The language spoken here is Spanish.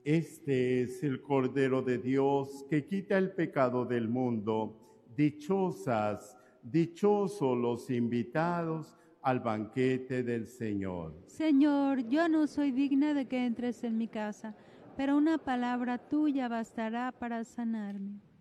Este es el Cordero de Dios que quita el pecado del mundo. Dichosos los invitados al banquete del Señor. Señor, yo no soy digna de que entres en mi casa, pero una palabra tuya bastará para sanarme.